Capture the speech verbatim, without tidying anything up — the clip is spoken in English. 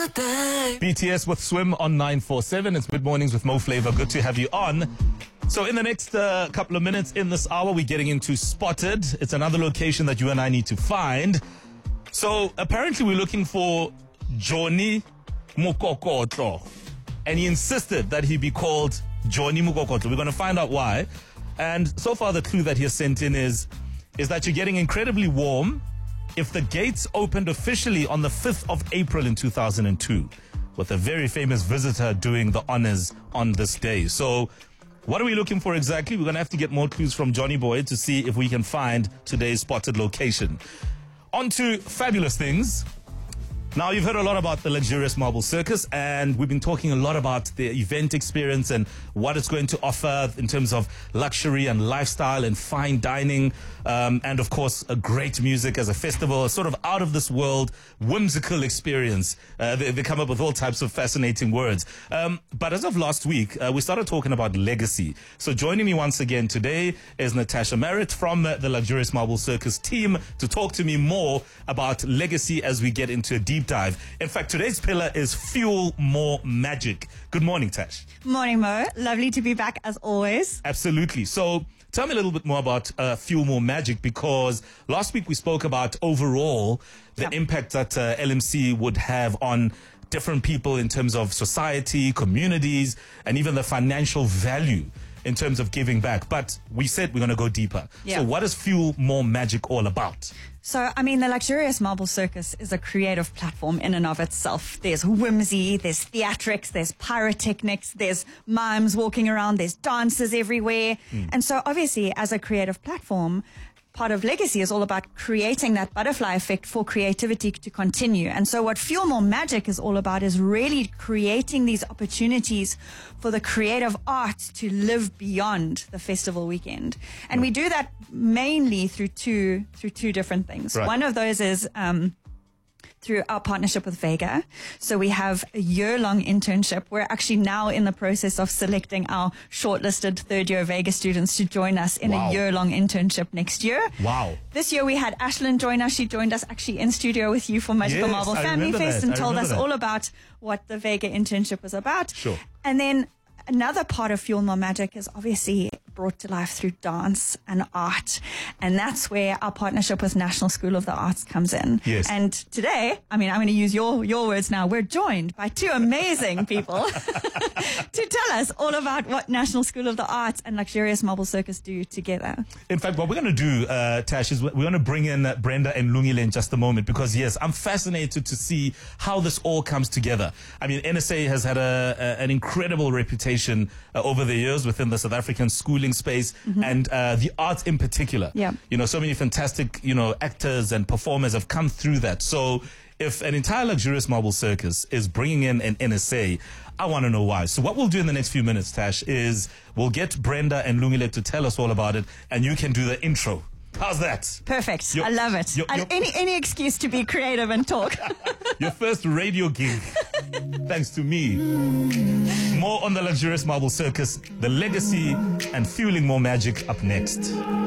B T S with Swim on nine four seven. It's Mid Mornings with Mo Flava. Good to have you on. So in the next uh, couple of minutes in this hour, we're getting into Spotted. It's another location that you and I need to find. So apparently we're looking for Johnny Mukokotlo. And he insisted that he be called Johnny Mukokotlo. We're going to find out why. And so far the clue that he has sent in is, is that you're getting incredibly warm if the gates opened officially on the fifth of April in two thousand two, with a very famous visitor doing the honors on this day. So what are we looking for exactly? We're going to have to get more clues from Johnny Boy to see if we can find today's Spotted location. On to fabulous things. Now, you've heard a lot about the Luxurious Marble Circus, and we've been talking a lot about the event experience and what it's going to offer in terms of luxury and lifestyle and fine dining, um, and of course, a great music as a festival, a sort of out of this world, whimsical experience. Uh, they, they come up with all types of fascinating words. Um, but as of last week, uh, we started talking about legacy. So joining me once again today is Natasha Merritt from uh, the Luxurious Marble Circus team to talk to me more about legacy as we get into a deep dive. In fact, today's pillar is Fuel More Magic. Good morning, Tash. Morning, Mo. Lovely to be back as always. Absolutely. So tell me a little bit more about uh, Fuel More Magic, because last week we spoke about overall the yeah. impact that uh, L M C would have on different people in terms of society, communities, and even the financial value in terms of giving back. But we said we're going to go deeper. Yeah. So what is Fuel More Magic all about? So, I mean, the Luxurious Marble Circus is a creative platform in and of itself. There's whimsy, there's theatrics, there's pyrotechnics, there's mimes walking around, there's dancers everywhere. Mm. And so, obviously, as a creative platform, part of legacy is all about creating that butterfly effect for creativity to continue. And so what Fuel More Magic is all about is really creating these opportunities for the creative arts to live beyond the festival weekend. And we do that mainly through two, through two different things. Right. One of those is, um, through our partnership with Vega. So we have a year-long internship. We're actually now in the process of selecting our shortlisted third-year Vega students to join us in wow. a year-long internship next year. Wow. This year we had Ashlyn join us. She joined us actually in studio with you for Magical yes, Marble I Family Fest and I told us that. all about what the Vega internship was about. Sure. And then another part of Fuel More Magic is obviously brought to life through dance and art. And that's where our partnership with National School of the Arts comes in. Yes. And today, I mean, I'm going to use your, your words now. We're joined by two amazing people to tell us all about what National School of the Arts and Luxurious Marble Circus do together. In fact, what we're going to do, uh, Tash, is we're going to bring in uh, Brenda and Lungile in just a moment, because, yes, I'm fascinated to see how this all comes together. I mean, N S A has had a, a, an incredible reputation uh, over the years within the South African schooling space, mm-hmm. and uh, the arts in particular. Yeah. You know, so many fantastic, you know, actors and performers have come through that. So if an entire Luxurious Marble Circus is bringing in an N S A, I want to know why. So what we'll do in the next few minutes, Tash, is we'll get Brenda and Lungile to tell us all about it, and you can do the intro. How's that? Perfect. Your, I love it. Your, your, any any excuse to be creative and talk. Your first radio gig, thanks to me. More on the Luxurious Marble Circus, the legacy, and Fueling More Magic up next.